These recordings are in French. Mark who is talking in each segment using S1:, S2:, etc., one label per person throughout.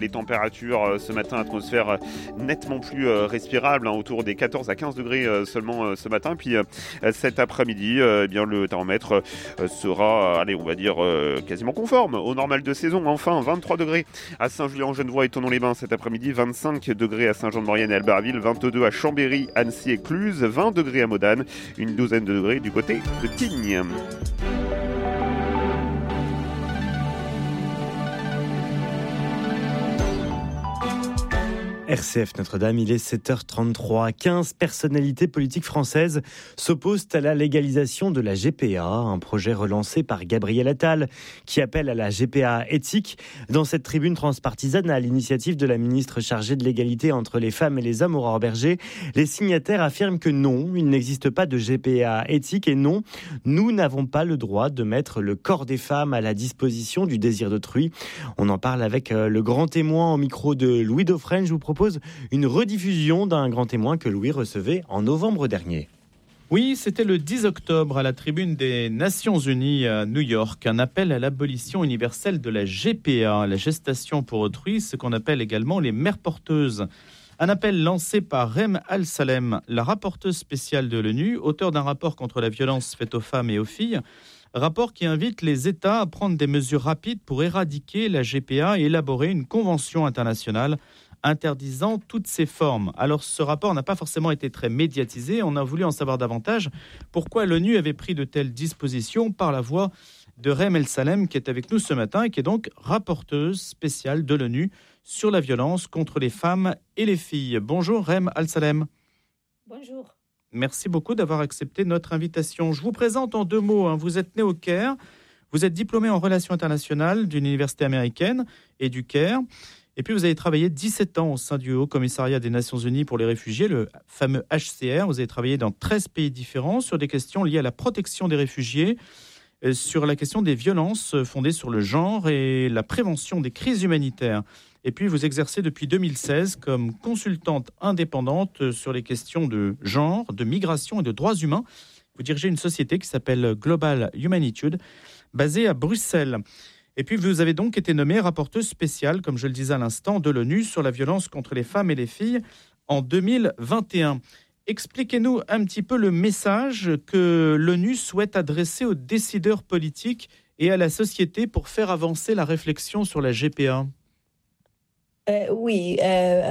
S1: Les températures ce matin, atmosphère nettement plus respirable, autour des 14 à 15 degrés seulement ce matin. Puis cet après-midi, bien, le thermomètre sera, on va dire, quasiment conforme au normal de saison. Enfin, 23 degrés à Saint-Julien-en-Genevois et Thonon-les-Bains cet après-midi, 25 degrés à Saint-Jean-de-Maurienne et Albertville, 22 à Chambéry, Annecy et Cluses, 20 degrés à Modane, une douzaine de degrés du côté de Tignes.
S2: RCF Notre-Dame, il est 7h33. 15 personnalités politiques françaises s'opposent à la légalisation de la GPA, un projet relancé par Gabriel Attal qui appelle à la GPA éthique. Dans cette tribune transpartisane à l'initiative de la ministre chargée de l'égalité entre les femmes et les hommes, Aurore Bergé, les signataires affirment que non, il n'existe pas de GPA éthique et non, nous n'avons pas le droit de mettre le corps des femmes à la disposition du désir d'autrui. On en parle avec le grand témoin au micro de Louis Dauphren. Je vous propose une rediffusion d'un grand témoin que Louis recevait en novembre dernier.
S3: Oui, c'était le 10 octobre à la tribune des Nations Unies à New York, un appel à l'abolition universelle de la GPA, la gestation pour autrui, ce qu'on appelle également les mères porteuses. Un appel lancé par Rem Al-Salem, la rapporteuse spéciale de l'ONU, auteure d'un rapport contre la violence faite aux femmes et aux filles, rapport qui invite les États à prendre des mesures rapides pour éradiquer la GPA et élaborer une convention internationale interdisant toutes ses formes. Alors ce rapport n'a pas forcément été très médiatisé, on a voulu en savoir davantage. Pourquoi l'ONU avait pris de telles dispositions par la voix de Rem El-Salem qui est avec nous ce matin et qui est donc rapporteuse spéciale de l'ONU sur la violence contre les femmes et les filles. Bonjour Rem El-Salem.
S4: Bonjour.
S3: Merci beaucoup d'avoir accepté notre invitation. Je vous présente en 2 mots. Vous êtes né au Caire, vous êtes diplômé en relations internationales d'une université américaine et du Caire. Et puis vous avez travaillé 17 ans au sein du Haut Commissariat des Nations Unies pour les réfugiés, le fameux HCR. Vous avez travaillé dans 13 pays différents sur des questions liées à la protection des réfugiés, sur la question des violences fondées sur le genre et la prévention des crises humanitaires. Et puis vous exercez depuis 2016 comme consultante indépendante sur les questions de genre, de migration et de droits humains. Vous dirigez une société qui s'appelle Global Humanitude, basée à Bruxelles. Et puis, vous avez donc été nommée rapporteuse spéciale, comme je le disais à l'instant, de l'ONU sur la violence contre les femmes et les filles en 2021. Expliquez-nous un petit peu le message que l'ONU souhaite adresser aux décideurs politiques et à la société pour faire avancer la réflexion sur la GPA.
S4: Oui,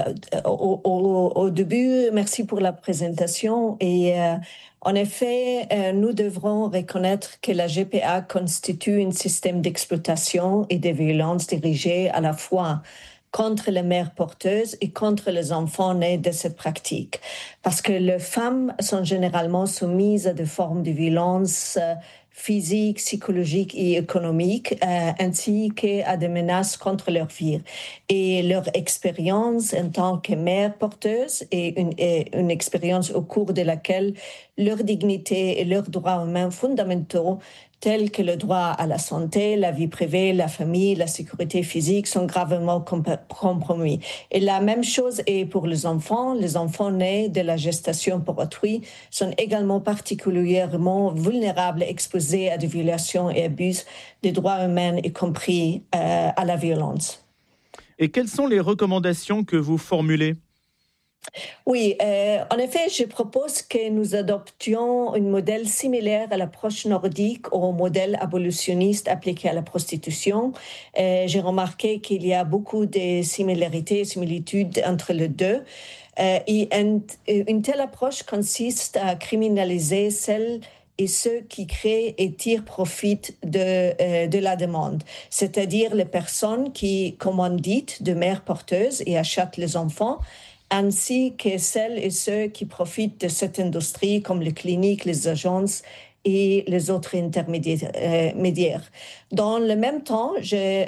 S4: au début, merci pour la présentation. Et en effet, nous devrons reconnaître que la GPA constitue un système d'exploitation et de violence dirigé à la fois contre les mères porteuses et contre les enfants nés de cette pratique. Parce que les femmes sont généralement soumises à des formes de violence physique, psychologique et économique, ainsi qu'à des menaces contre leur vie. Et leur expérience en tant que mère porteuse est une expérience au cours de laquelle leur dignité et leurs droits humains fondamentaux tels que le droit à la santé, la vie privée, la famille, la sécurité physique sont gravement compromis. Et la même chose est pour les enfants. Les enfants nés de la gestation pour autrui sont également particulièrement vulnérables, exposés à des violations et abus des droits humains, y compris à la violence.
S3: Et quelles sont les recommandations que vous formulez ?
S4: Oui, en effet, je propose que nous adoptions un modèle similaire à l'approche nordique au modèle abolitionniste appliqué à la prostitution. J'ai remarqué qu'il y a beaucoup de similitudes entre les deux. Et une telle approche consiste à criminaliser celles et ceux qui créent et tirent profit de la demande, c'est-à-dire les personnes qui commanditent de mères porteuses et achètent les enfants, ainsi que celles et ceux qui profitent de cette industrie, comme les cliniques, les agences et les autres intermédiaires. Dans le même temps, je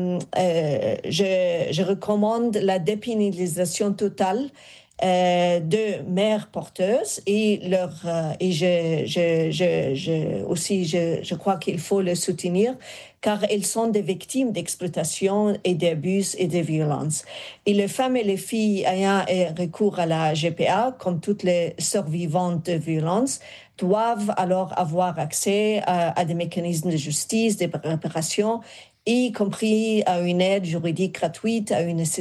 S4: recommande la dépénalisation totale de mères porteuses et je crois qu'il faut le soutenir car elles sont des victimes d'exploitation et d'abus et de violence. Et les femmes et les filles ayant recours à la GPA, comme toutes les survivantes de violence, doivent alors avoir accès à des mécanismes de justice, de réparation y compris à une aide juridique gratuite, à une